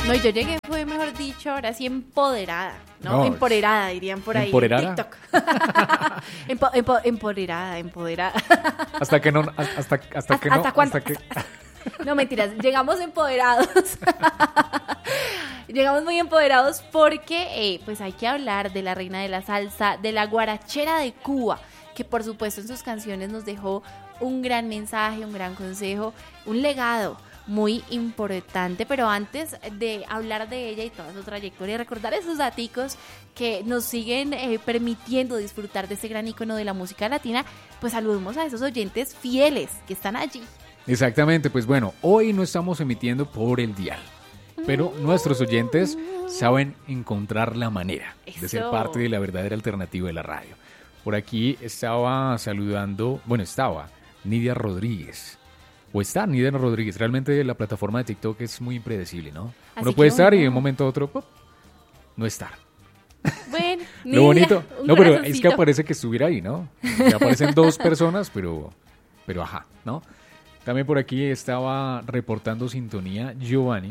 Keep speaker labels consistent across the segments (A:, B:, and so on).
A: No, y yo llegué, fue mejor dicho, ahora sí empoderada, ¿no?
B: No,
A: Empoderada, dirían por ahí.
B: ¿empoderada?
A: En TikTok. Empoderada.
B: Hasta que no, hasta que no,
A: ¿Hasta cuándo?
B: hasta que...
A: No, mentiras, llegamos empoderados. Llegamos muy empoderados porque pues hay que hablar de la reina de la salsa, de la guarachera de Cuba, que por supuesto en sus canciones nos dejó un gran mensaje, un gran consejo, un legado muy importante. Pero antes de hablar de ella y toda su trayectoria, recordar esos daticos que nos siguen permitiendo disfrutar de ese gran icono de la música latina, pues saludemos a esos oyentes fieles que están allí.
B: Exactamente, pues bueno, hoy no estamos emitiendo por el dial, pero nuestros oyentes saben encontrar la manera de ser
A: Eso.
B: parte de la verdadera alternativa de la radio. Por aquí estaba Nidia Rodríguez. O está Nidia Rodríguez. Realmente la plataforma de TikTok es muy impredecible, ¿no?
A: Así
B: Uno
A: que
B: puede estar y de
A: bueno.
B: un momento a otro, ¡pop!, no estar.
A: Bueno,
B: Lo
A: Nidia,
B: bonito.
A: un
B: No, pero es que
A: corazoncito.
B: aparece que estuviera ahí, ¿no? Que aparecen dos personas, pero ajá, ¿no? También por aquí estaba reportando sintonía Giovanni,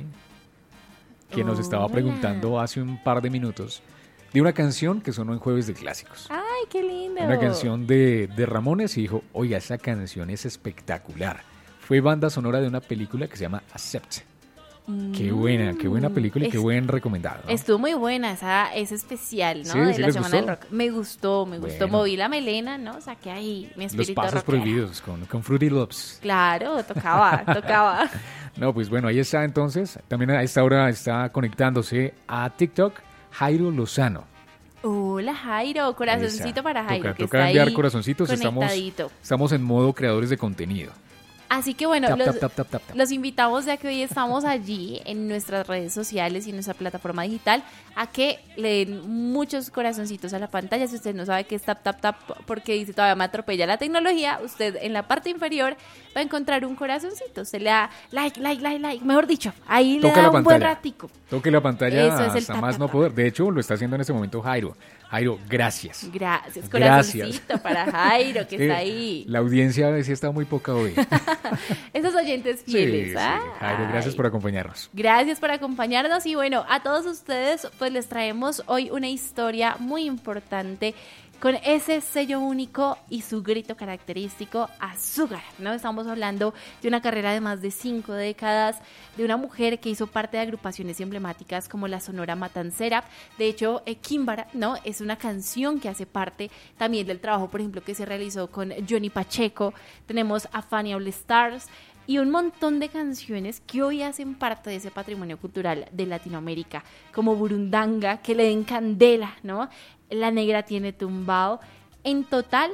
B: que nos estaba
A: Hola.
B: preguntando hace un par de minutos de una canción que sonó en Jueves de Clásicos.
A: Ay, qué lindo.
B: Una canción de Ramones y dijo, oiga, esa canción es espectacular. Fue banda sonora de una película que se llama Accept. Qué buena película y qué buen recomendado, ¿no?
A: Estuvo muy buena, es especial, ¿no?
B: Sí,
A: de
B: ¿sí
A: la
B: les
A: Semana
B: gustó?
A: del Rock. Me gustó.
B: Bueno.
A: Moví la melena, ¿no? Saqué ahí mi
B: Los
A: espíritu
B: pasos
A: rockero.
B: prohibidos con Fruity Loops.
A: Claro, tocaba.
B: No, pues bueno, ahí está entonces. También a esta hora está conectándose a TikTok Jairo Lozano.
A: Hola, Jairo. Corazoncito
B: Esa.
A: para Jairo, que
B: Toca
A: está
B: enviar
A: ahí
B: corazoncitos.
A: conectadito.
B: Estamos en modo creadores de contenido.
A: Así que bueno,
B: Tap, tap, tap, tap, tap, tap.
A: los invitamos ya que hoy estamos allí en nuestras redes sociales y en nuestra plataforma digital a que le den muchos corazoncitos a la pantalla. Si usted no sabe qué es tap, tap, tap, porque dice todavía me atropella la tecnología, usted en la parte inferior va a encontrar un corazoncito. Usted le da like, mejor dicho, ahí le
B: Toca
A: da
B: la
A: un buen
B: pantalla.
A: ratico.
B: Toque la pantalla
A: Eso es el
B: hasta
A: tap,
B: más
A: tap,
B: no
A: tap.
B: poder. De hecho, lo está haciendo en este momento Jairo. Jairo, gracias.
A: Gracias,
B: Gracias.
A: corazoncito para Jairo que está
B: Sí,
A: ahí.
B: La audiencia a veces está muy poca hoy.
A: Esos oyentes
B: Sí,
A: fieles.
B: sí.
A: ¿Ah?
B: Jairo, gracias
A: Ay.
B: por acompañarnos.
A: Gracias por acompañarnos y bueno, a todos ustedes pues les traemos hoy una historia muy importante con ese sello único y su grito característico, Azúcar, ¿no? Estamos hablando de una carrera de más de 5 décadas, de una mujer que hizo parte de agrupaciones emblemáticas como la Sonora Matancera. De hecho, Kimbara, ¿no? Es una canción que hace parte también del trabajo, por ejemplo, que se realizó con Johnny Pacheco. Tenemos a Fanny All Stars y un montón de canciones que hoy hacen parte de ese patrimonio cultural de Latinoamérica, como Burundanga, que le den candela, ¿no? La Negra tiene tumbao. En total,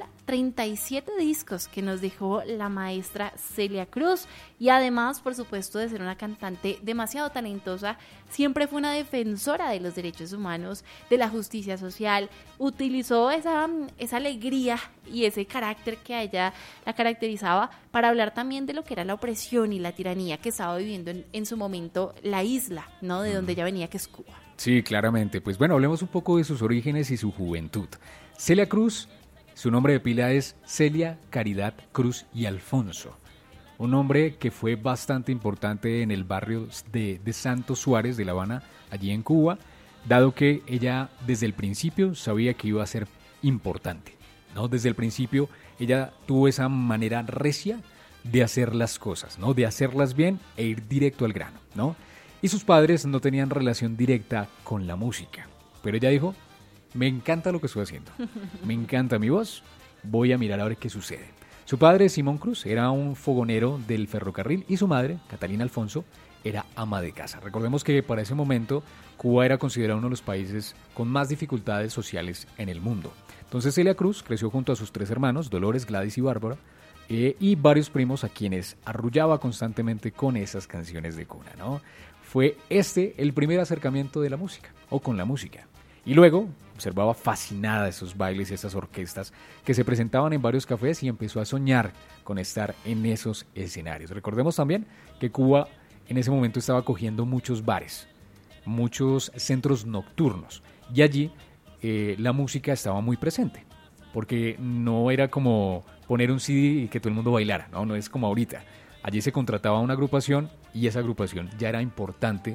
A: 37 discos que nos dejó la maestra Celia Cruz y además, por supuesto, de ser una cantante demasiado talentosa, siempre fue una defensora de los derechos humanos, de la justicia social, utilizó esa alegría y ese carácter que a ella la caracterizaba para hablar también de lo que era la opresión y la tiranía que estaba viviendo en su momento la isla, ¿no? De donde ella venía, que es Cuba.
B: Sí, claramente. Pues bueno, hablemos un poco de sus orígenes y su juventud. Celia Cruz, su nombre de pila es Celia Caridad Cruz y Alfonso. Un nombre que fue bastante importante en el barrio de Santos Suárez de La Habana, allí en Cuba, dado que ella desde el principio sabía que iba a ser importante, ¿no? Desde el principio ella tuvo esa manera recia de hacer las cosas, ¿no? De hacerlas bien e ir directo al grano, ¿no? Y sus padres no tenían relación directa con la música. Pero ella dijo, me encanta lo que estoy haciendo. Me encanta mi voz. Voy a mirar a ver qué sucede. Su padre, Simón Cruz, era un fogonero del ferrocarril y su madre, Catalina Alfonso, era ama de casa. Recordemos que para ese momento Cuba era considerado uno de los países con más dificultades sociales en el mundo. Entonces Celia Cruz creció junto a sus 3 hermanos, Dolores, Gladys y Bárbara, y varios primos a quienes arrullaba constantemente con esas canciones de cuna, ¿no? Fue el primer acercamiento de la música, o con la música. Y luego observaba fascinada esos bailes y esas orquestas que se presentaban en varios cafés y empezó a soñar con estar en esos escenarios. Recordemos también que Cuba en ese momento estaba acogiendo muchos bares, muchos centros nocturnos, y allí la música estaba muy presente, porque no era como poner un CD y que todo el mundo bailara, no es como ahorita. Allí se contrataba una agrupación y esa agrupación ya era importante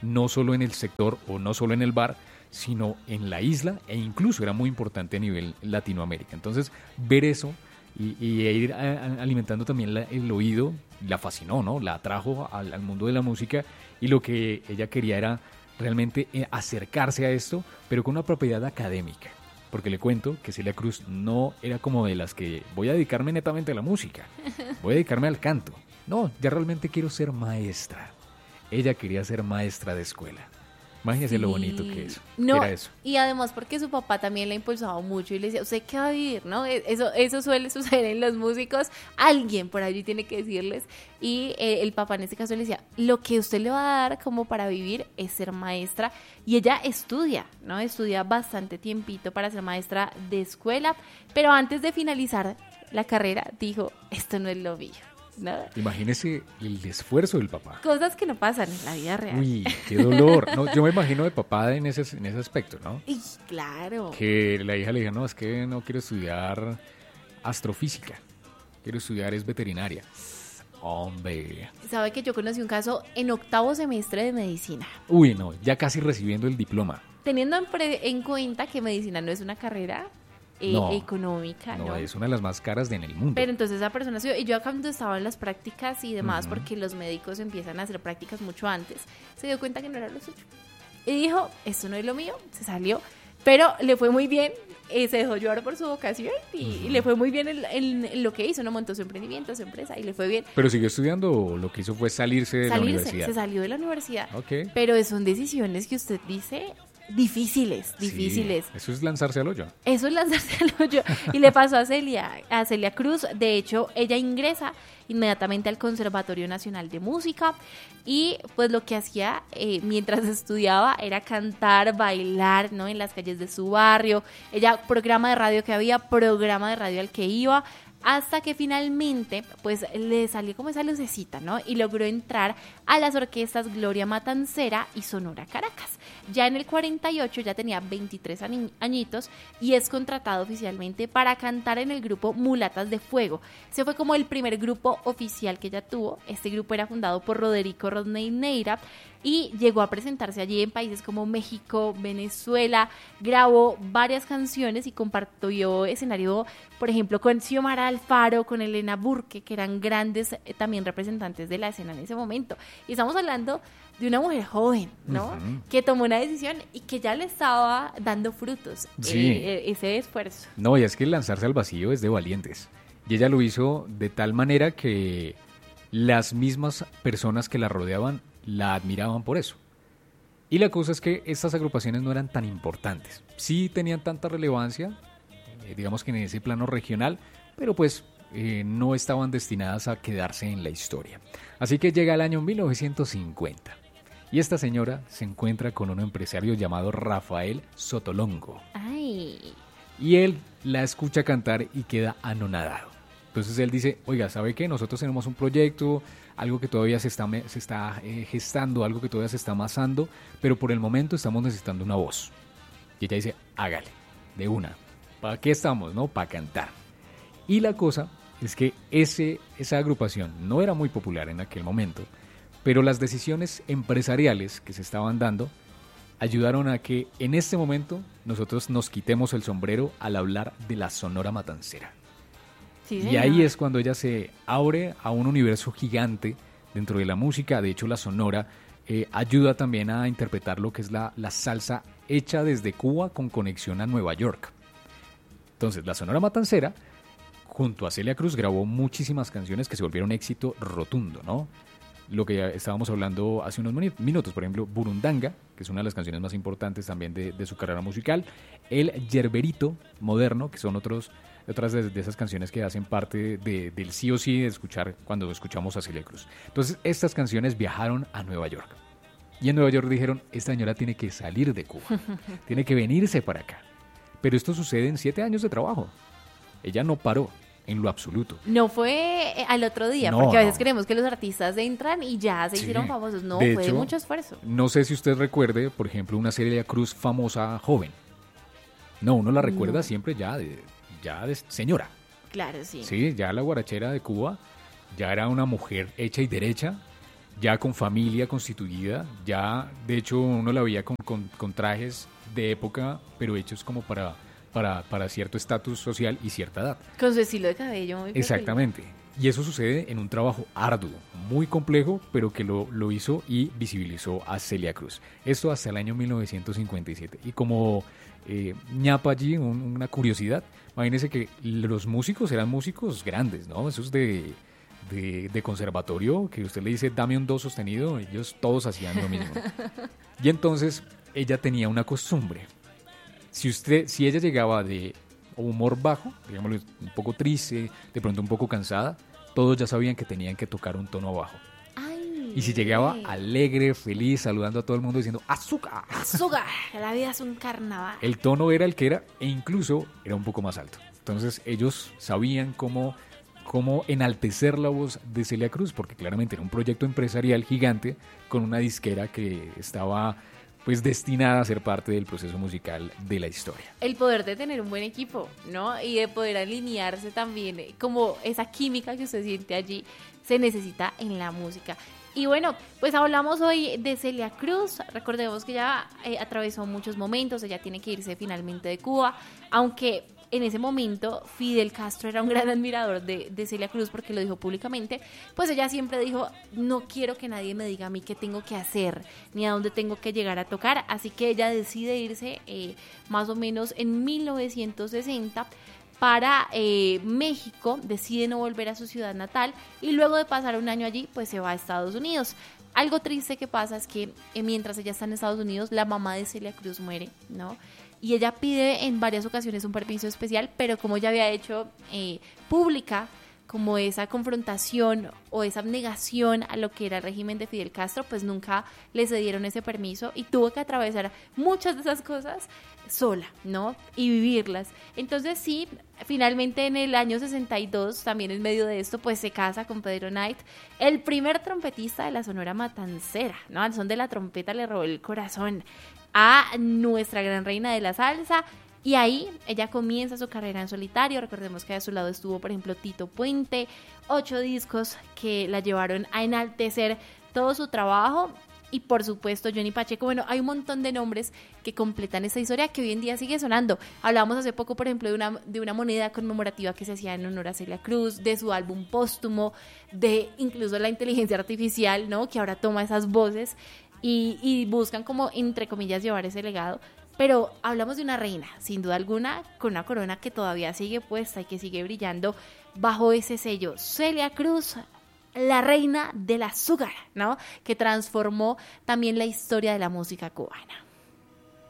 B: no solo en el sector o no solo en el bar, sino en la isla, e incluso era muy importante a nivel Latinoamérica. Entonces, ver eso y ir alimentando también el oído, la fascinó, ¿no? La atrajo al mundo de la música, y lo que ella quería era realmente acercarse a esto, pero con una propiedad académica. Porque le cuento que Celia Cruz no era como de las que voy a dedicarme netamente a la música, voy a dedicarme al canto. No, ya realmente quiero ser maestra. Ella quería ser maestra de escuela. Imagínese lo bonito que es.
A: No,
B: era eso.
A: y además porque su papá también la impulsaba mucho y le decía, ¿usted qué va a vivir? ¿No? Eso suele suceder en los músicos. Alguien por allí tiene que decirles. Y el papá en este caso le decía, lo que usted le va a dar como para vivir es ser maestra. Y ella estudia, ¿no? Estudia bastante tiempito para ser maestra de escuela. Pero antes de finalizar la carrera, dijo, esto no es lo mío. ¿No?
B: Imagínese el esfuerzo del papá.
A: Cosas que no pasan en la vida real.
B: Uy, qué dolor. No, yo me imagino de papá en ese aspecto, ¿no?
A: Y claro.
B: Que la hija le diga, no, es que no quiero estudiar astrofísica, quiero estudiar es veterinaria. Hombre.
A: ¿Sabe que yo conocí un caso en 8º semestre de medicina?
B: Uy, no, ya casi recibiendo el diploma.
A: Teniendo en cuenta que medicina no es una carrera económica, ¿no?
B: No, es una de las más caras en el mundo.
A: Pero entonces esa persona y yo cuando estaba en las prácticas y demás, porque los médicos empiezan a hacer prácticas mucho antes, se dio cuenta que no era lo suyo. Y dijo, esto no es lo mío, se salió, pero le fue muy bien, se dejó llevar por su vocación y le fue muy bien en lo que hizo, ¿no? Montó su emprendimiento, su empresa y le fue bien.
B: ¿Pero siguió estudiando o lo que hizo fue salirse de la universidad?
A: Se salió de la universidad.
B: Okay.
A: Pero son decisiones que usted dice difíciles.
B: Sí, eso es lanzarse al hoyo.
A: Eso es lanzarse al hoyo. Y le pasó a Celia Cruz. De hecho, ella ingresa inmediatamente al Conservatorio Nacional de Música y pues lo que hacía mientras estudiaba era cantar, bailar, ¿no? En las calles de su barrio. Ella, programa de radio que había, programa de radio al que iba, hasta que finalmente pues le salió como esa lucecita, ¿no? Y logró entrar a las orquestas Gloria Matancera y Sonora Caracas. Ya en el 48 ya tenía 23 añitos y es contratado oficialmente para cantar en el grupo Mulatas de Fuego. Ese fue como el primer grupo oficial que ella tuvo. Este grupo era fundado por Roderico Rodney Neira y llegó a presentarse allí en países como México, Venezuela, grabó varias canciones y compartió escenario, por ejemplo, con Xiomara Alfaro, con Elena Burke, que eran grandes también representantes de la escena en ese momento. Y estamos hablando de una mujer joven, ¿no? Que tomó una decisión y que ya le estaba dando frutos, ese esfuerzo.
B: No, y es que lanzarse al vacío es de valientes. Y ella lo hizo de tal manera que las mismas personas que la rodeaban la admiraban por eso. Y la cosa es que estas agrupaciones no eran tan importantes. Sí tenían tanta relevancia, digamos que en ese plano regional, pero pues no estaban destinadas a quedarse en la historia. Así que llega el año 1950 y esta señora se encuentra con un empresario llamado Rafael Sotolongo.
A: Ay.
B: Y él la escucha cantar y queda anonadado. Entonces él dice, oiga, ¿sabe qué? Nosotros tenemos un proyecto, algo que todavía se está gestando, algo que todavía se está amasando, pero por el momento estamos necesitando una voz. Y ella dice, hágale, de una. ¿Para qué estamos, no? Para cantar. Y la cosa es que esa agrupación no era muy popular en aquel momento, pero las decisiones empresariales que se estaban dando ayudaron a que en este momento nosotros nos quitemos el sombrero al hablar de la Sonora Matancera.
A: Sí,
B: y ahí es cuando ella se abre a un universo gigante dentro de la música. De hecho, la Sonora ayuda también a interpretar lo que es la salsa hecha desde Cuba con conexión a Nueva York. Entonces, la Sonora Matancera, junto a Celia Cruz, grabó muchísimas canciones que se volvieron éxito rotundo, ¿no? Lo que ya estábamos hablando hace unos minutos, por ejemplo, Burundanga, que es una de las canciones más importantes también de su carrera musical, El Yerberito Moderno, que son otras de esas canciones que hacen parte del sí o sí de escuchar cuando escuchamos a Celia Cruz. Entonces, estas canciones viajaron a Nueva York. Y en Nueva York dijeron, esta señora tiene que salir de Cuba, tiene que venirse para acá. Pero esto sucede en 7 años de trabajo. Ella no paró en lo absoluto.
A: No fue al otro día, porque a veces creemos que los artistas entran y ya se hicieron famosos. No, fue de mucho esfuerzo.
B: No sé si usted recuerde, por ejemplo, una Celia Cruz famosa joven. No, uno la recuerda siempre ya de señora.
A: Claro, sí.
B: Sí, ya la guarachera de Cuba ya era una mujer hecha y derecha ya con familia constituida, ya de hecho uno la veía con trajes de época, pero hechos como para cierto estatus social y cierta edad.
A: Con su estilo de cabello muy peculiar.
B: Exactamente. Y eso sucede en un trabajo arduo, muy complejo, pero que lo hizo y visibilizó a Celia Cruz. Esto hasta el año 1957. Y como ñapa allí, una curiosidad, imagínense que los músicos eran músicos grandes, ¿no? Esos de conservatorio, que usted le dice dame un do sostenido, ellos todos hacían lo mismo. Y entonces ella tenía una costumbre. Si ella llegaba de humor bajo, digámoslo, un poco triste, de pronto un poco cansada, todos ya sabían que tenían que tocar un tono bajo.
A: Ay,
B: Y si llegaba alegre, feliz, saludando a todo el mundo diciendo ¡azúcar!
A: ¡azúcar! La vida es un carnaval.
B: El tono era el que era e incluso era un poco más alto. Entonces ellos sabían cómo enaltecer la voz de Celia Cruz, porque claramente era un proyecto empresarial gigante con una disquera que estaba pues destinada a ser parte del proceso musical de la historia.
A: El poder de tener un buen equipo, ¿no? Y de poder alinearse también, como esa química que usted siente allí, se necesita en la música. Y bueno, pues hablamos hoy de Celia Cruz. Recordemos que ella atravesó muchos momentos, ella tiene que irse finalmente de Cuba, aunque en ese momento Fidel Castro era un gran admirador de Celia Cruz porque lo dijo públicamente, pues ella siempre dijo, no quiero que nadie me diga a mí qué tengo que hacer, ni a dónde tengo que llegar a tocar, así que ella decide irse más o menos en 1960 para México, decide no volver a su ciudad natal y luego de pasar un año allí, pues se va a Estados Unidos. Algo triste que pasa es que mientras ella está en Estados Unidos, la mamá de Celia Cruz muere, ¿no? Y ella pide en varias ocasiones un permiso especial, pero como ya había hecho pública como esa confrontación o esa abnegación a lo que era el régimen de Fidel Castro, pues nunca le cedieron ese permiso y tuvo que atravesar muchas de esas cosas sola, ¿no? Y vivirlas. Entonces sí, finalmente en el año 62, también en medio de esto, pues se casa con Pedro Knight, el primer trompetista de la Sonora Matancera, ¿no? Al son de la trompeta le robó el corazón a nuestra gran reina de la salsa. Y ahí ella comienza su carrera en solitario. Recordemos que a su lado estuvo, por ejemplo, Tito Puente, 8 discos que la llevaron a enaltecer todo su trabajo. Y por supuesto Johnny Pacheco. Bueno, hay un montón de nombres que completan esta historia que hoy en día sigue sonando. Hablábamos hace poco, por ejemplo, de una moneda conmemorativa que se hacía en honor a Celia Cruz, de su álbum póstumo, de incluso la inteligencia artificial, ¿no? Que ahora toma esas voces y buscan como, entre comillas, llevar ese legado. Pero hablamos de una reina, sin duda alguna, con una corona que todavía sigue puesta y que sigue brillando bajo ese sello. Celia Cruz, la reina del azúcar, ¿no? Que transformó también la historia de la música cubana.